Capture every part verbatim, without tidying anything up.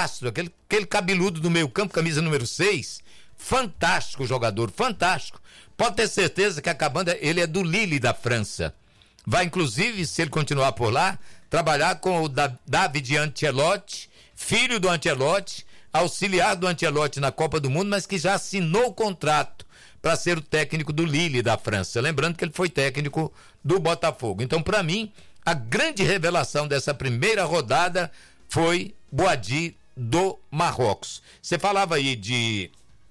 Castro, aquele, aquele cabeludo do meio campo, camisa número seis, fantástico jogador, fantástico. Pode ter certeza que acabando, ele é do Lille da França. Vai, inclusive, se ele continuar por lá, trabalhar com o David Ancelotti, filho do Ancelotti, auxiliar do Ancelotti na Copa do Mundo, mas que já assinou o contrato para ser o técnico do Lille da França. Lembrando que ele foi técnico do Botafogo. Então, para mim, a grande revelação dessa primeira rodada foi Boadi do Marrocos. Você falava aí de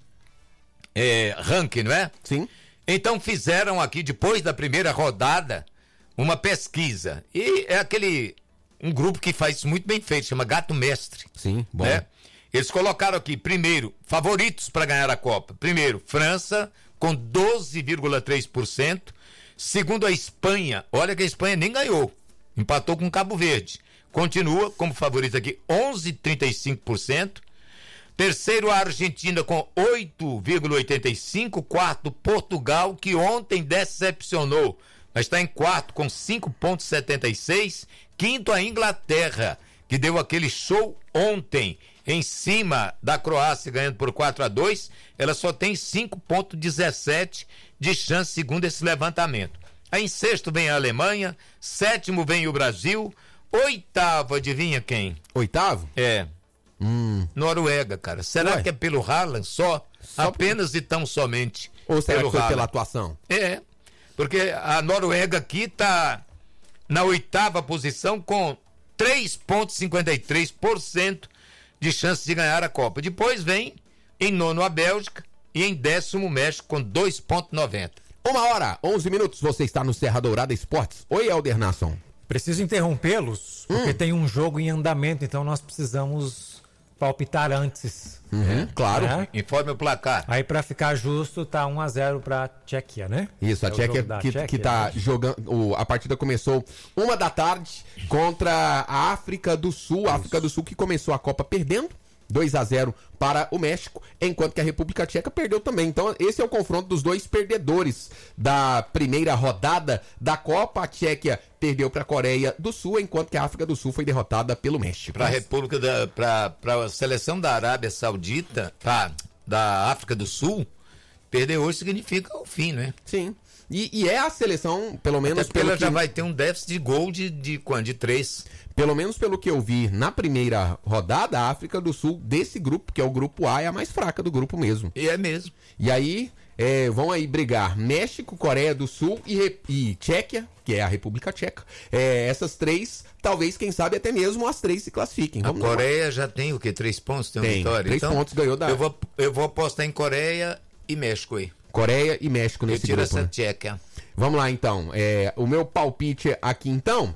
é, ranking, não é? Sim. Então fizeram aqui, depois da primeira rodada, uma pesquisa. E é aquele, um grupo que faz isso muito bem feito, chama Gato Mestre. Sim, bom. Né? Eles colocaram aqui, primeiro, favoritos para ganhar a Copa. Primeiro, França, com doze vírgula três por cento. Segundo, a Espanha. Olha que a Espanha nem ganhou. Empatou com Cabo Verde. Continua como favorito aqui, onze vírgula trinta e cinco por cento. Terceiro, a Argentina com oito vírgula oitenta e cinco por cento. Quarto, Portugal, que ontem decepcionou, mas está em quarto com cinco vírgula setenta e seis por cento. Quinto, a Inglaterra, que deu aquele show ontem em cima da Croácia, ganhando por quatro a dois. Ela só tem cinco vírgula dezessete por cento de chance, segundo esse levantamento. Aí em sexto vem a Alemanha, sétimo vem o Brasil, oitavo, adivinha quem? Oitavo? É. Hum. Noruega, cara. Será Ué? que é pelo Haaland só? Só Apenas por... e tão somente. Ou será pelo que foi Haaland? pela atuação? É, porque a Noruega aqui tá na oitava posição com três vírgula cinquenta e três por cento de chance de ganhar a Copa. Depois vem em nono a Bélgica e em décimo o México com dois vírgula noventa. Uma hora, onze minutos, você está no Serra Dourada Esportes. Oi, Helder Nasson. Preciso interrompê-los, porque hum. tem um jogo em andamento, então nós precisamos palpitar antes. Uhum, é, claro. É. Informe o placar. Aí, para ficar justo, tá um a zero para Tchequia, né? Isso, a é Tchequia que, Tchequia, que tá né? jogando. O, a partida começou uma da tarde contra a África do Sul. A África do Sul que começou a Copa perdendo. dois a zero para o México, enquanto que a República Tcheca perdeu também. Então, esse é o confronto dos dois perdedores da primeira rodada da Copa. A Tchequia perdeu para a Coreia do Sul, enquanto que a África do Sul foi derrotada pelo México. Para a República da para a seleção da Arábia Saudita, tá, da África do Sul, perder hoje significa o fim, né? Sim. E, e é a seleção, pelo menos... Até porque ela pelo já que... vai ter um déficit de gol de, de quando? De três. Pelo menos pelo que eu vi na primeira rodada, a África do Sul, desse grupo, que é o grupo A, é a mais fraca do grupo mesmo. E é mesmo. E aí, é, vão aí brigar México, Coreia do Sul e, e Tchequia, que é a República Tcheca. É, essas três, talvez, quem sabe, até mesmo as três se classifiquem. A Vamos Coreia lá. Já tem o quê? Três pontos? Tem uma tem, vitória? três então, pontos, ganhou da... Eu vou, eu vou apostar em Coreia e México aí. Coreia e México nesse eu tiro grupo. essa Né? Tcheca. Vamos lá, então. É, o meu palpite aqui, então,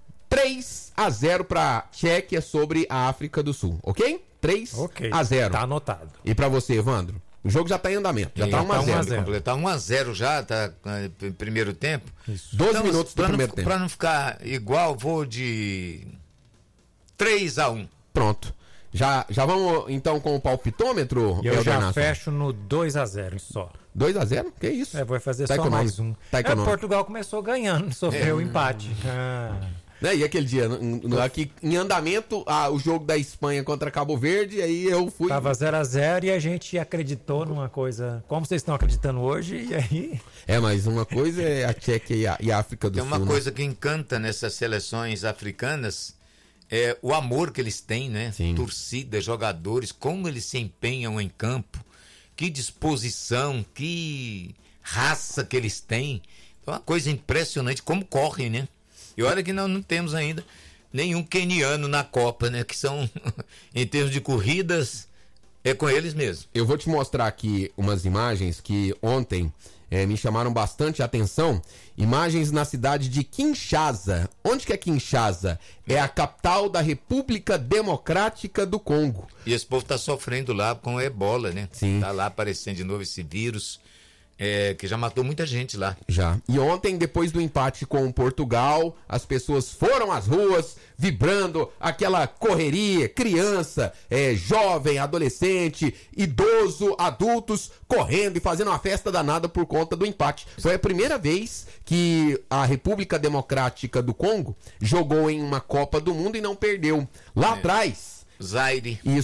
três a zero para Tchequia sobre a África do Sul, ok? três a zero. Tá anotado. E para você, Evandro? O jogo já tá em andamento, já, já tá um a zero. Tá um a zero já, tá no primeiro tempo. Isso. doze então, minutos do primeiro não, tempo. Para não ficar igual, vou de três a um. Pronto. Já, já vamos, então, com o palpitômetro? E eu já Nação. fecho no dois a zero só. dois a zero? Que isso? É, vou fazer tá só econômico. mais um. Tá é, Portugal começou ganhando, sofreu o é. um empate. Ah. Né? E aquele dia, no, no, aqui em andamento, ah, o jogo da Espanha contra Cabo Verde, aí eu fui... Tava zero a zero e a gente acreditou numa coisa... Como vocês estão acreditando hoje, e aí... É, mas uma coisa é a Tchequia e a, e a África do Tem Sul. Tem uma né? coisa que encanta nessas seleções africanas, é o amor que eles têm, né? Sim. Torcida, jogadores, como eles se empenham em campo, que disposição, que raça que eles têm. É uma coisa impressionante, como correm, né? E olha que nós não temos ainda nenhum queniano na Copa, né? Que são, em termos de corridas, é com eles mesmo. Eu vou te mostrar aqui umas imagens que ontem é, me chamaram bastante a atenção. Imagens na cidade de Kinshasa. Onde que é Kinshasa? É a capital da República Democrática do Congo. E esse povo tá sofrendo lá com a ebola, né? Sim. Tá lá aparecendo de novo esse vírus. É, que já matou muita gente lá. Já. E ontem, depois do empate com Portugal, as pessoas foram às ruas, vibrando, aquela correria, criança, é, jovem, adolescente, idoso, adultos, correndo e fazendo uma festa danada por conta do empate. Foi a primeira vez que a República Democrática do Congo jogou em uma Copa do Mundo e não perdeu. Lá é. atrás... Zaire. Isso.